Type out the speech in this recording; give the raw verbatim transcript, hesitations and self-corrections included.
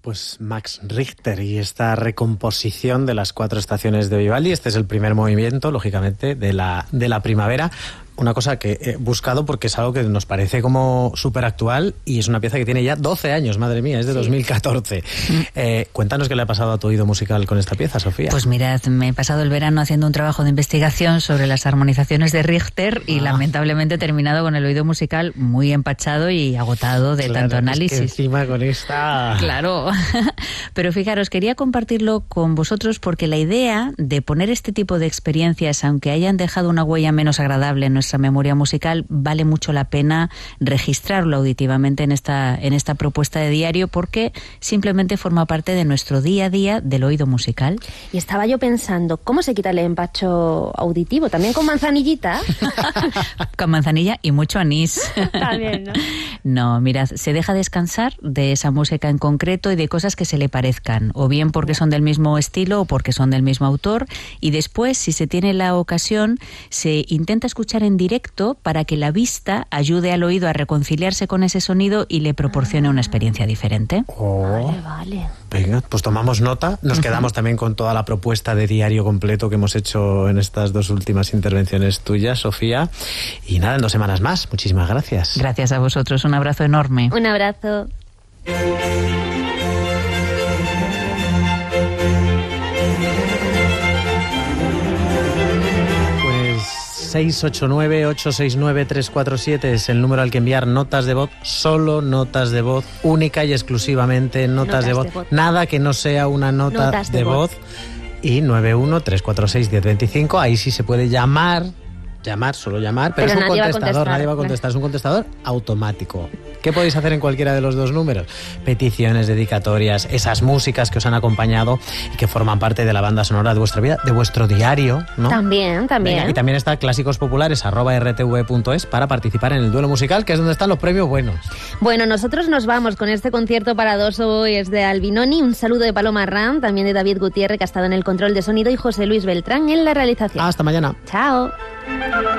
Pues Max Richter y esta recomposición de las cuatro estaciones de Vivaldi. Este es el primer movimiento, lógicamente, de la, de la primavera. Una cosa que he buscado porque es algo que nos parece como súper actual y es una pieza que tiene ya doce años, madre mía, es de sí. dos mil catorce. Eh, cuéntanos qué le ha pasado a tu oído musical con esta pieza, Sofía. Pues mirad, me he pasado el verano haciendo un trabajo de investigación sobre las armonizaciones de Richter y ah. lamentablemente he terminado con el oído musical muy empachado y agotado de claro, tanto análisis. Es que encima con esta... Claro, pero fijaros, quería compartirlo con vosotros porque la idea de poner este tipo de experiencias, aunque hayan dejado una huella menos agradable en nuestra nuestra memoria musical, vale mucho la pena registrarlo auditivamente en esta, en esta propuesta de diario porque simplemente forma parte de nuestro día a día del oído musical. Y estaba yo pensando, ¿cómo se quita el empacho auditivo? ¿También con manzanillita? Con manzanilla y mucho anís. También, ¿no? No, mirad, se deja descansar de esa música en concreto y de cosas que se le parezcan, o bien porque son del mismo estilo o porque son del mismo autor, y después, si se tiene la ocasión, se intenta escuchar en directo para que la vista ayude al oído a reconciliarse con ese sonido y le proporcione una experiencia diferente. Oh, vale, vale. Venga, pues tomamos nota. Nos uh-huh. quedamos también con toda la propuesta de diario completo que hemos hecho en estas dos últimas intervenciones tuyas, Sofía. Y nada, en dos semanas más. Muchísimas gracias. Gracias a vosotros. Un abrazo enorme. Un abrazo. seis ocho nueve, ocho seis nueve, tres cuatro siete es el número al que enviar notas de voz, solo notas de voz, única y exclusivamente notas, notas de, voz. de voz, nada que no sea una nota notas de, de voz. voz. Y nueve uno, tres cuatro seis, uno cero dos cinco, ahí sí se puede llamar, llamar, solo llamar, pero, pero es un contestador, nadie va a contestar, es un contestador automático. ¿Qué podéis hacer en cualquiera de los dos números? Peticiones, dedicatorias, esas músicas que os han acompañado y que forman parte de la banda sonora de vuestra vida, de vuestro diario, ¿no? También, también. Venga, y también está clásicos populares arroba r t v punto es para participar en el duelo musical, que es donde están los premios buenos. Bueno, nosotros nos vamos con este concierto para dos oboes de Albinoni. Un saludo de Paloma Arranz, también de David Gutiérrez, que ha estado en el control de sonido, y José Luis Beltrán en la realización. Hasta mañana. Chao.